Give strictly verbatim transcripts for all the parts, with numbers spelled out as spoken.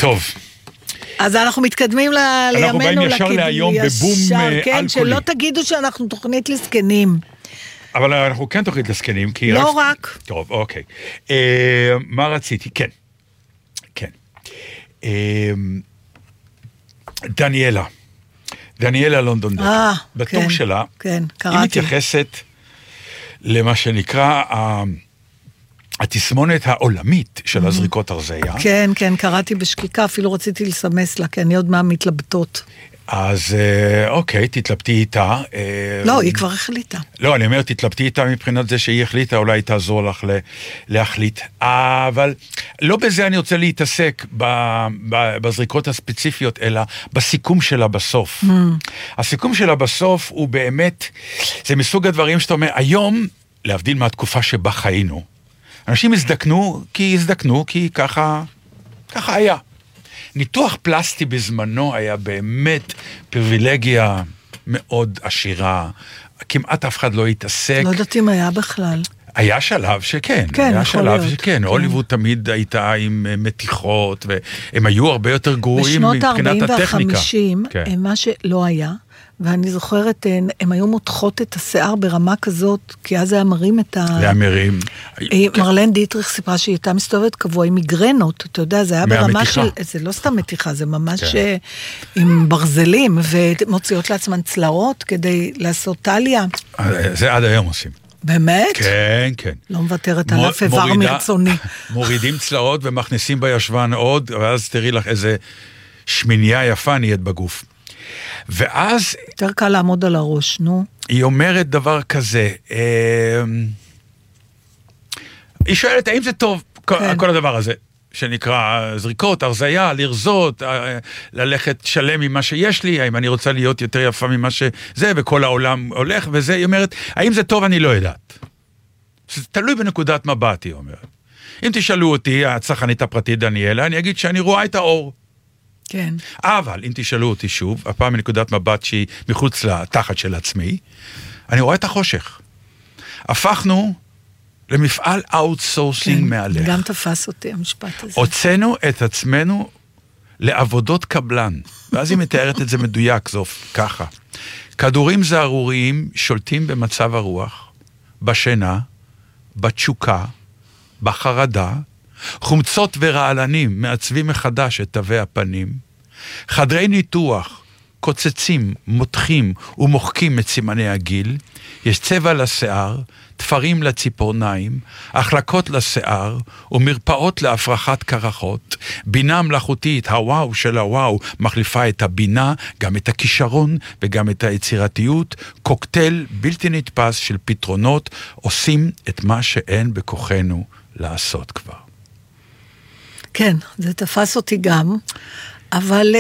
טוב. אז אנחנו מתקדמים לימינו. אנחנו באים ישר להיום בבום אלכוהולי. כן, שלא תגידו שאנחנו תוכנית לזקנים. אבל אנחנו כן תוכנית לזקנים, כי... לא רק. טוב, אוקיי. מה רציתי? כן. כן. דניאלה. דניאלה לונדון דקר. אה, בטור כן, שלה, כן, קראתי. היא מתייחסת למה שנקרא התסמונת העולמית של הזריקות הרזיה. כן, כן, קראתי בשקיקה, אפילו רציתי לסמס לה, כי אני עוד מה מתלבטות. אז אוקיי, תתלבטי איתה. לא, היא כבר החליטה. לא, אני אומר, תתלבטי איתה מבחינת זה שהיא החליטה, אולי תעזור לך להחליט. אבל לא בזה אני רוצה להתעסק בזריקות הספציפיות, אלא בסיכום שלה בסוף. הסיכום שלה בסוף הוא באמת, זה מסוג הדברים שאתה אומר, היום, להבדיל מהתקופה שבה חיינו, אנשים הזדקנו כי הזדקנו, כי ככה, ככה היה. ניתוח פלסטי בזמנו היה באמת פריבילגיה מאוד עשירה, כמעט אף אחד לא התעסק. לא יודעת אם היה בכלל. היה שלב שכן, כן, היה יכול שלב להיות, שכן, כן. הוליווד תמיד הייתה עם מתיחות, והם היו הרבה יותר גרועים מבחינת הטכניקה. בשנות ה-ארבעים וה-חמישים, כן. מה שלא היה, ואני זוכרת, הם היו מותחות את השיער ברמה כזאת, כי אז היה מרים את ה... להמרים. מרלן דיטריך סיפרה שהיא הייתה מסתובבת קבוע עם מיגרנות, אתה יודע, זה היה ברמה מהמתיחה. של... זה לא סתם מתיחה, זה ממש כן. עם ברזלים, ומוציאות לעצמן צלעות כדי לעשות טליה. זה עד היום עושים. באמת? כן, כן. לא מוותרת על אף איבר מרצוני. מורידים צלעות ומכניסים בישבן עוד, ואז תראי לך איזה שמיניה יפה נהיית בגוף. ואז... יותר קל לעמוד על הראש, נו. היא אומרת דבר כזה, היא שואלת, האם זה טוב, כן. כל הדבר הזה, שנקרא זריקות, הרזיה, לרזות, ללכת שלם ממה שיש לי, האם אני רוצה להיות יותר יפה ממה שזה, וכל העולם הולך, וזה, היא אומרת, האם זה טוב, אני לא יודעת. זה תלוי בנקודת מבט, היא אומרת. אם תשאלו אותי, הצרכנית הפרטית דניאלה, אני אגיד שאני רואה את האור. כן. אבל אם תשאלו אותי שוב, הפעם מנקודת מבט שהיא מחוץ לתחת של עצמי, אני רואה את החושך. הפכנו למפעל אאוטסורסינג כן, מהלך. גם תפס אותי המשפט הזה. הוצאנו את עצמנו לעבודות קבלן, ואז היא מתארת את זה מדויק, זוף, ככה. כדורים זערוריים שולטים במצב הרוח, בשינה, בתשוקה, בחרדה, חומצות ורעלנים מעצבים מחדש את תווי הפנים, חדרי ניתוח, קוצצים, מותחים ומוחקים את סימני הגיל, יש צבע לשיער, תפרים לציפורניים, החלקות לשיער ומרפאות להפרחת קרחות, בינה מלאכותית, הוואו של הוואו, מחליפה את הבינה, גם את הכישרון וגם את היצירתיות, קוקטייל בלתי נתפס של פתרונות, עושים את מה שאין בכוחנו לעשות כבר. כן, זה תפס אותי גם, אבל...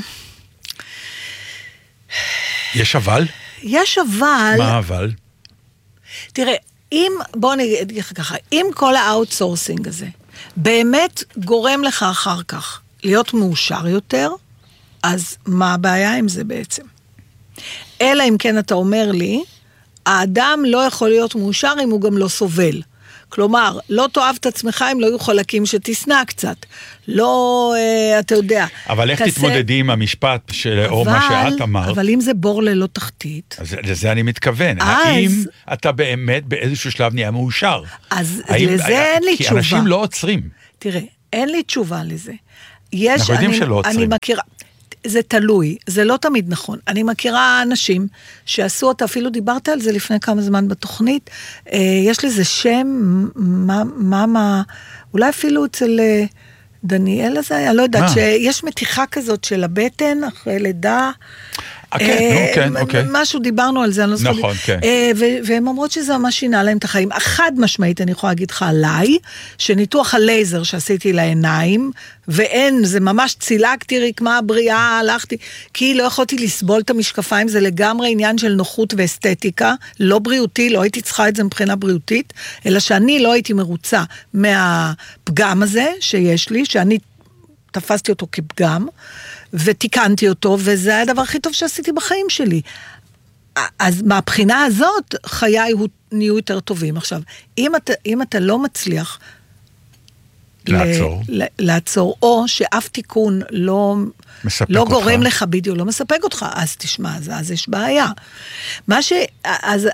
יש אבל? יש אבל... מה אבל? תראה, אם, בוא נגיד לך ככה, אם כל האוטסורסינג הזה באמת גורם לך אחר כך להיות מאושר יותר, אז מה הבעיה עם זה בעצם? אלא אם כן אתה אומר לי, האדם לא יכול להיות מאושר אם הוא גם לא סובל. כלומר, לא תאהב את עצמך אם לא יהיו חלקים שתסנע קצת. לא, אה, אתה יודע. אבל איך תעשה... תתמודדי עם המשפט של, אבל, או מה שאת אמרת? אבל אם זה בור ללא תחתית. אז לזה אני מתכוון. אז... האם אתה באמת באיזשהו שלב נהיה מאושר? אז האם... לזה אין לי כי תשובה. כי אנשים לא עוצרים. תראה, אין לי תשובה לזה. יש, אנחנו יודעים אני, שלא עוצרים. אני מכירה... זה תלוי, זה לא תמיד נכון. אני מכירה אנשים שעשו אותה, אפילו דיברת על זה לפני כמה זמן בתוכנית, יש לזה שם, מה, מה, מה, אולי אפילו אצל דניאל הזה היה, לא יודעת, שיש מתיחה כזאת של הבטן אחרי לידה, כן, אוקיי. משהו דיברנו על זה, אני לא זוכרת. נכון, כן. והן אומרות שזה ממש שינה להם את החיים. החד משמעית, אני יכולה להגיד לך עליי, שניתוח הלייזר שעשיתי לעיניים, ואין, זה ממש צילקתי רקמה הבריאה, הלכתי, כי לא יכולתי לסבול את המשקפיים, זה לגמרי עניין של נוחות ואסתטיקה, לא בריאותי, לא הייתי צריכה את זה מבחינה בריאותית, אלא שאני לא הייתי מרוצה מהפגם הזה שיש לי, שאני תפסתי אותו כפגם, ותיקנתי אותו, וזה היה הדבר הכי טוב שעשיתי בחיים שלי. אז מהבחינה הזאת, חיי נהיו יותר טובים. עכשיו, אם אתה, אם אתה לא מצליח לעצור. ל- לעצור, או שאף תיקון לא, לא גורם לך בדיוק, לא מספק אותך, אז תשמע, אז, אז יש בעיה. מה ש... אז...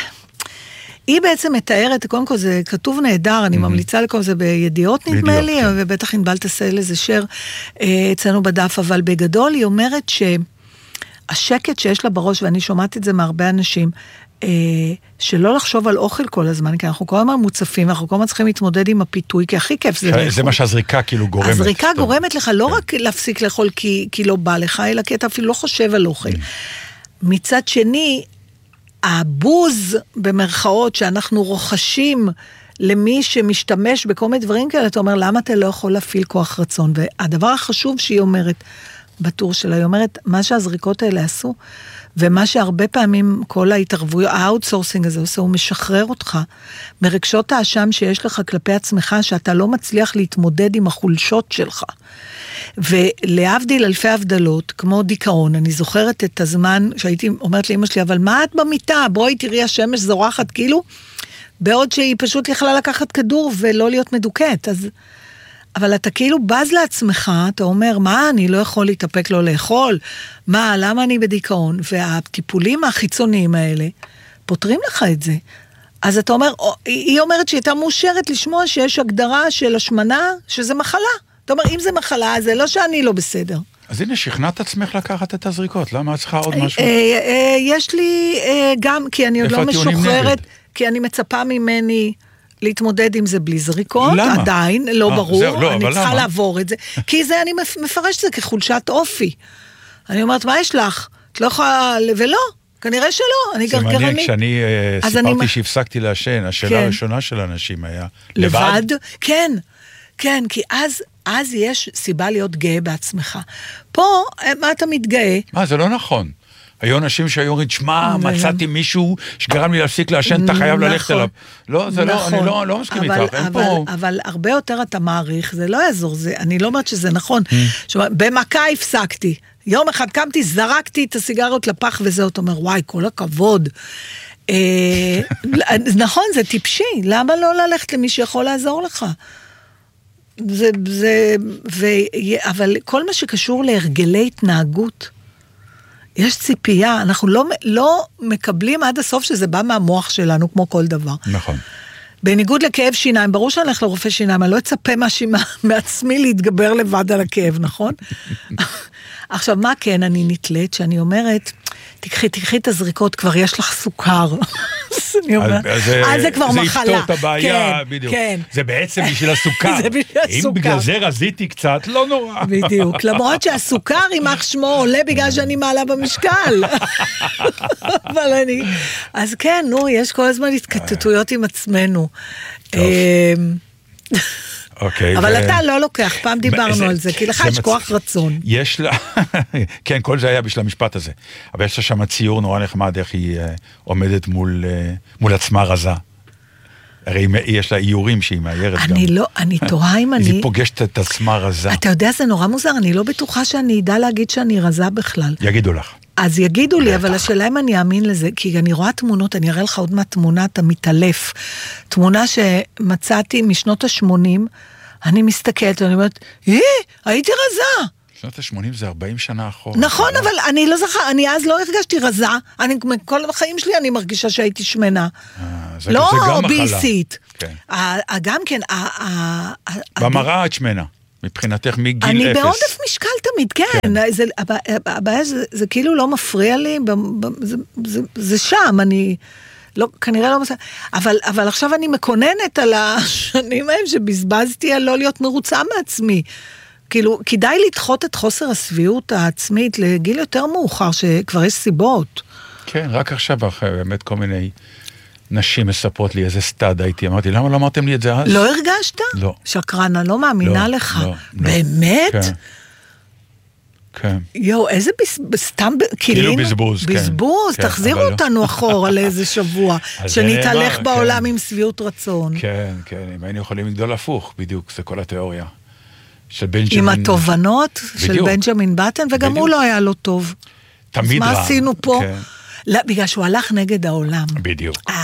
היא בעצם מתארת, קודם כל זה כתוב נהדר, אני ממליצה לכל זה בידיעות נדמה לי, ובטח אינבל תעשה לזה שר אצלנו בדף, אבל בגדול היא אומרת שהשקט שיש לה בראש, ואני שומעת את זה מהרבה אנשים, שלא לחשוב על אוכל כל הזמן, כי אנחנו כל הזמן מוצפים, אנחנו כל הזמן צריכים להתמודד עם הפיתוי, כי הכי כיף זה לאכול. זה מה שהזריקה כאילו גורמת. הזריקה גורמת לך לא רק להפסיק לאכול כי לא בא לך, אלא כי אתה אפילו לא חושב על אוכל. מצד שני, הבוז במרכאות שאנחנו רוכשים למי שמשתמש בכל מיני דברים כאלה, אתה אומר, למה אתה לא יכול להפעיל כוח רצון? והדבר החשוב שהיא אומרת בטור שלה, היא אומרת, מה שהזריקות האלה עשו, ומה שהרבה פעמים כל ההתערבויות, האוטסורסינג הזה עושה, הוא משחרר אותך מרגשות האשם שיש לך כלפי עצמך, שאתה לא מצליח להתמודד עם החולשות שלך. ולהבדיל אלפי הבדלות, כמו דיכאון, אני זוכרת את הזמן שהייתי אומרת לאמא שלי, אבל מה את במיטה? בואי תראי השמש זורחת, כאילו, בעוד שהיא פשוט יכלה לקחת כדור ולא להיות מדוכאת. אז, אבל אתה כאילו בז לעצמך, אתה אומר, מה, אני לא יכול להתאפק לא לאכול? מה, למה אני בדיכאון? והטיפולים החיצוניים האלה פותרים לך את זה. אז אתה אומר, היא אומרת שהיא הייתה מאושרת לשמוע שיש הגדרה של השמנה, שזה מחלה. אתה אומר, אם זה מחלה, זה לא שאני לא בסדר. אז הנה, שכנעת עצמך לקחת את הזריקות, למה את צריכה עוד משהו? יש לי גם, כי אני עוד לא משוחררת, כי אני מצפה ממני להתמודד עם זה בלי זריקות, עדיין, לא ברור, אני צריכה לעבור את זה, כי זה, אני מפרש את זה כחולשת אופי. אני אומרת, מה יש לך? את לא יכולה, ולא, כנראה שלא, אני גרגרנית. זה מעניין, כשאני סיפרתי שהפסקתי לעשן, השאלה הראשונה של האנשים היה, לבד? כן, כן, כי אז, אז יש סיבה להיות גאה בעצמך. פה, מה אתה מתגאה? מה, זה לא נכון. היו אנשים שהיו אומרים, שמע, מצאתי מישהו שגרם לי להפסיק לעשן, אתה חייב ללכת אליו. לא, זה לא, אני לא מסכים איתך. אבל הרבה יותר אתה מעריך, זה לא יעזור, אני לא אומרת שזה נכון. במכה הפסקתי. יום אחד קמתי, זרקתי את הסיגריות לפח, וזה אתה אומר, וואי, כל הכבוד. נכון, זה טיפשי. למה לא ללכת למי שיכול לעזור לך? זה, זה, ו, אבל כל מה שקשור להרגלי התנהגות, יש ציפייה, אנחנו לא, לא מקבלים עד הסוף שזה בא מהמוח שלנו, כמו כל דבר. נכון. בניגוד לכאב שיניים, ברור שאני הולך לרופא שיניים, אני לא אצפה מעצמי להתגבר לבד על הכאב, נכון? עכשיו, מה כן אני נתלית, שאני אומרת, תקחי, תקחי את הזריקות, כבר יש לך סוכר. אני אומרת, אז זה כבר מחלה. זה יפתור את הבעיה, בדיוק. זה בעצם בשביל הסוכר. אם בגלל זה רזיתי קצת, לא נורא. בדיוק, למרות שהסוכר, יימח שמו, עולה בגלל שאני מעלה במשקל. אבל אני, אז כן, נו, יש כל הזמן התקטטויות עם עצמנו. טוב. Okay, אבל ו... אתה לא לוקח, פעם דיברנו זה, על זה, כי לך יש מצ... כוח רצון. יש לה, כן, כל זה היה בשביל המשפט הזה, אבל יש לה שם ציור נורא נחמד, איך היא uh, עומדת מול, uh, מול עצמה רזה. הרי יש לה איורים שהיא מאיירת גם. אני לא, אני תוהה אם אני... היא פוגשת את עצמה רזה. אתה יודע, זה נורא מוזר, אני לא בטוחה שאני אדע להגיד שאני רזה בכלל. יגידו לך. אז יגידו לי, אבל השאלה אם אני אאמין לזה, כי אני רואה תמונות, אני אראה לך עוד מעט תמונה, אתה מתעלף. תמונה שמצאתי משנות ה-שמונים, אני מסתכלת, אני אומרת, אה, הייתי רזה. שנות ה-שמונים זה ארבעים שנה אחורה. נכון, אבל אני לא זוכר, אני אז לא הרגשתי רזה, אני, כל החיים שלי אני מרגישה שהייתי שמנה. לא ביסית. גם כן, במראה את שמנה. מבחינתך מגיל אני אפס. אני בעודף משקל תמיד, כן. כן. זה, הבעיה זה, זה כאילו לא מפריע לי, זה, זה, זה שם, אני לא, כנראה לא מסע, אבל, אבל עכשיו אני מקוננת על השנים ההם שבזבזתי על לא להיות מרוצה מעצמי. כאילו, כדאי לדחות את חוסר הסביעות העצמית לגיל יותר מאוחר, שכבר יש סיבות. כן, רק עכשיו, באמת כל מיני... נשים מספרות לי איזה סטאד הייתי, אמרתי, למה לא אמרתם לי את זה אז? לא הרגשת? לא. שקרנה, לא מאמינה לא, לך. לא, לא. באמת? כן. כן. יו, איזה סתם, כאילו בזבוז, כן. בזבוז, כן, תחזירו אותנו אחורה לאיזה שבוע, שנתהלך בעולם עם סביעות רצון. כן, כן, אם היינו יכולים לגדול הפוך, בדיוק, זה כל התיאוריה. של בנג'מין... עם התובנות של בנג'מין בטן, וגם הוא לא היה לו טוב. תמיד רע. אז מה עשינו פה? לא, בגלל שהוא הלך נגד העולם. בדיוק. אה.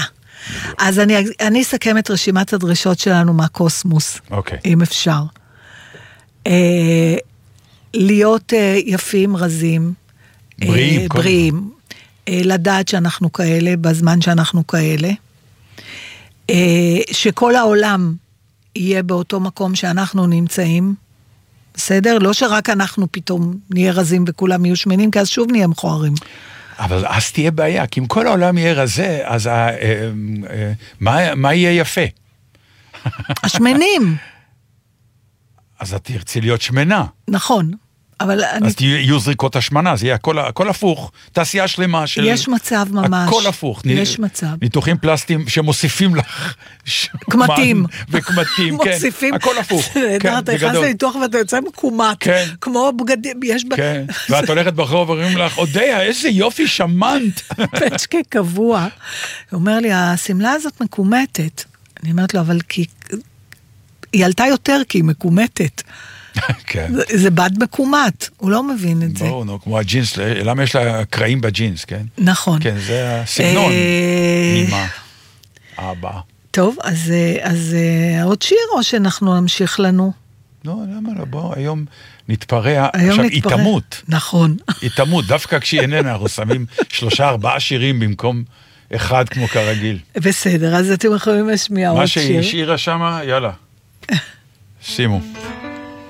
אז אני, אני אסכם את רשימת הדרישות שלנו מהקוסמוס, אוקיי. אם אפשר. אה, להיות אה, יפים, רזים, בריאים, אה, בריאים אה, לדעת שאנחנו כאלה, בזמן שאנחנו כאלה, אה, שכל העולם יהיה באותו מקום שאנחנו נמצאים, בסדר? לא שרק אנחנו פתאום נהיה רזים וכולם יהיו שמנים, כי אז שוב נהיה מכוערים. אבל אז תהיה בעיה, כי אם כל העולם יהיה רזה, אז ה, אה, אה, מה, מה יהיה יפה? השמנים. אז את תרצי להיות שמנה. נכון. אבל אני... אז יהיו זריקות השמנה, זה יהיה הכל, הכל הפוך, תעשייה שלמה של... יש מצב ממש. הכל הפוך. יש מצב. ניתוחים פלסטיים שמוסיפים לך... קמטים. וקמטים, כן. מוסיפים. הכל הפוך. כן, אתה נכנס לניתוח ואתה יוצא מקומט. כן. כמו בגדים, יש... כן. ואת הולכת ברחוב ואומרים לך, אודיה, איזה יופי שמנת. פצ'קה קבוע. הוא אומר לי, הסמלה הזאת מקומטת. אני אומרת לו, אבל כי... היא עלתה יותר כי היא מקומטת. כן. זה, זה בד מקומט, הוא לא מבין את זה. ברור, נו, כמו הג'ינס, למה יש לה קרעים בג'ינס, כן? נכון. כן, זה הסגנון. נימה. הבא. טוב, אז, אז עוד שיר או שאנחנו נמשיך לנו? לא, למה לא, בוא, היום נתפרע. היום עכשיו, נתפרע. היא תמות. נכון. היא תמות, דווקא כשהיא איננה, אנחנו שמים שלושה, ארבעה שירים במקום אחד כמו כרגיל. בסדר, אז אתם יכולים לשמיע עוד שיר. מה שהיא השאירה שמה, יאללה. שימו.